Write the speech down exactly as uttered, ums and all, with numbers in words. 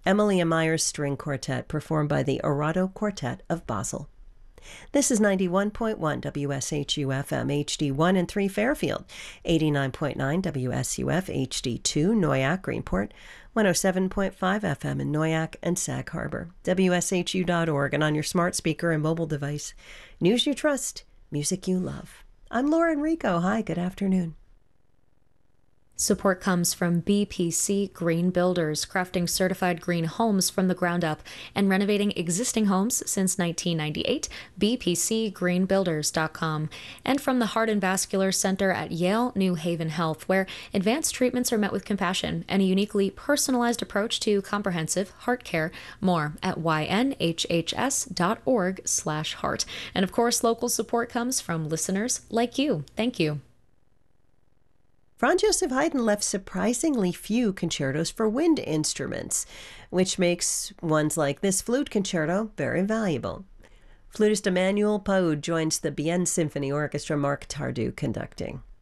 Emilia Meyer's String Quartet, performed by the Orato Quartet of Basel. This is ninety-one point one W S H U F M H D one and three Fairfield, eighty-nine point nine W S U F H D two Noyac Greenport, one oh seven point five F M in Noyac and Sag Harbor, W S H U dot org, and on your smart speaker and mobile device. News you trust, music you love. I'm Laura Enrico. Hi, good afternoon. Support comes from B P C Green Builders, crafting certified green homes from the ground up and renovating existing homes since nineteen ninety-eight, b p c green builders dot com. And from the Heart and Vascular Center at Yale New Haven Health, where advanced treatments are met with compassion and a uniquely personalized approach to comprehensive heart care. More at y n h h s dot org slash heart. And of course, local support comes from listeners like you. Thank you. Franz Joseph Haydn left surprisingly few concertos for wind instruments, which makes ones like this flute concerto very valuable. Flutist Emmanuel Paud joins the Bienne Symphony Orchestra, Marc Tardieu conducting.